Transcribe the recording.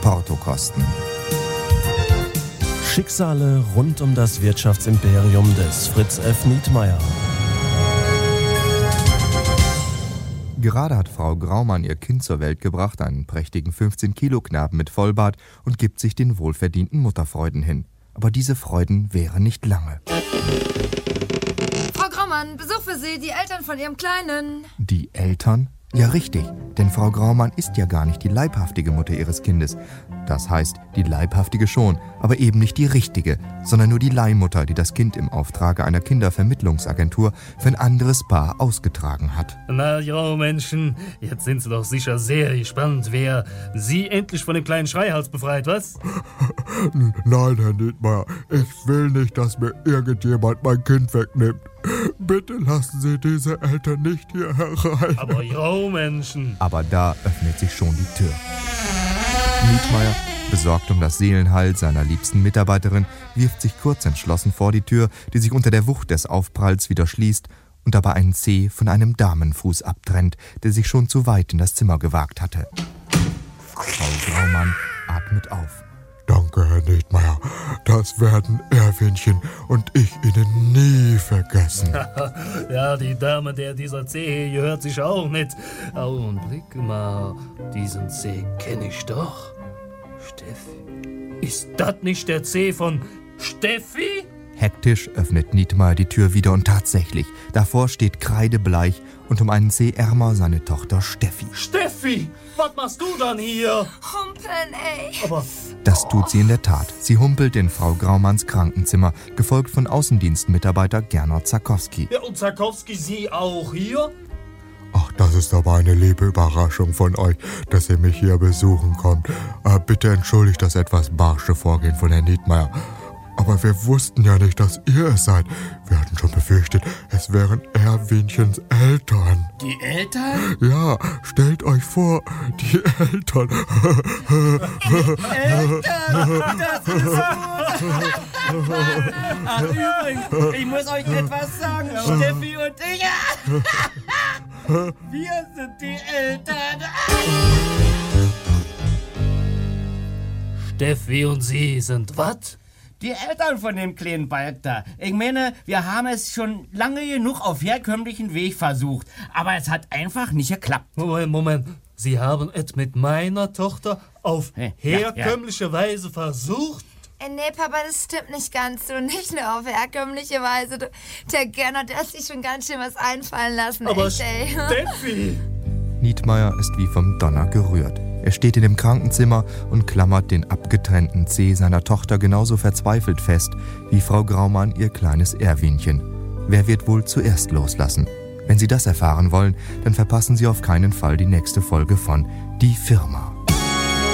Portokosten. Schicksale rund um das Wirtschaftsimperium des Fritz F. Nietmeyer. Gerade hat Frau Graumann ihr Kind zur Welt gebracht, einen prächtigen 15-Kilo-Knaben mit Vollbart, und gibt sich den wohlverdienten Mutterfreuden hin. Aber diese Freuden wären nicht lange. Frau Graumann, Besuch für Sie, die Eltern von Ihrem Kleinen. Die Eltern? Ja, richtig, denn Frau Graumann ist ja gar nicht die leibhaftige Mutter ihres Kindes. Das heißt, die leibhaftige schon, aber eben nicht die richtige, sondern nur die Leihmutter, die das Kind im Auftrage einer Kindervermittlungsagentur für ein anderes Paar ausgetragen hat. Na ja, Menschen, jetzt sind Sie doch sicher sehr gespannt, wer Sie endlich von dem kleinen Schreihals befreit, was? Nein, Herr Nietmeyer, ich will nicht, dass mir irgendjemand mein Kind wegnimmt. Bitte lassen Sie diese Eltern nicht hier herein. Aber ja, Menschen. Aber da öffnet sich schon die Tür. Nietmeyer, besorgt um das Seelenheil seiner liebsten Mitarbeiterin, wirft sich kurz entschlossen vor die Tür, die sich unter der Wucht des Aufpralls wieder schließt und dabei einen Zeh von einem Damenfuß abtrennt, der sich schon zu weit in das Zimmer gewagt hatte. Frau Graumann atmet auf. Danke, Herr Nietmeyer. Das werden Erwinchen und ich Ihnen nie vergessen. Ja, die Dame, der dieser C gehört sich auch nicht. Augenblick mal, diesen C kenne ich doch. Steffi. Ist das nicht der C von Steffi? Hektisch öffnet Nietmeyer die Tür wieder und tatsächlich, davor steht kreidebleich und um einen Zeh ärmer seine Tochter Steffi. Steffi, was machst du dann hier? Humpeln, ey. Aber Das tut sie in der Tat. Sie humpelt in Frau Graumanns Krankenzimmer, gefolgt von Außendienstmitarbeiter Gernot Zakowski. ja, und Zakowski, Sie auch hier? Ach, das ist aber eine liebe Überraschung von euch, dass ihr mich hier besuchen kommt. Bitte entschuldigt das etwas barsche Vorgehen von Herrn Nietmeyer. Aber wir wussten ja nicht, dass ihr es seid. Wir hatten schon befürchtet, es wären Erwinchens Eltern. Die Eltern? Ja, stellt euch vor, die Eltern. Das ist gut. Ach, übrigens, ich muss euch etwas sagen. Steffi und ich, wir sind die Eltern. Steffi und Sie sind was? Die Eltern von dem kleinen Balk da. Ich meine, wir haben es schon lange genug auf herkömmlichen Weg versucht. Aber es hat einfach nicht geklappt. Moment. Sie haben es mit meiner Tochter auf herkömmliche Weise versucht? Nee, Papa, das stimmt nicht ganz. Du, nicht nur auf herkömmliche Weise. Du, der Gernot, der hat sich schon ganz schön was einfallen lassen. Aber echt, ey. Steffi! Nietmeyer ist wie vom Donner gerührt. Er steht in dem Krankenzimmer und klammert den abgetrennten Zeh seiner Tochter genauso verzweifelt fest wie Frau Graumann ihr kleines Erwinchen. Wer wird wohl zuerst loslassen? Wenn Sie das erfahren wollen, dann verpassen Sie auf keinen Fall die nächste Folge von Die Firma.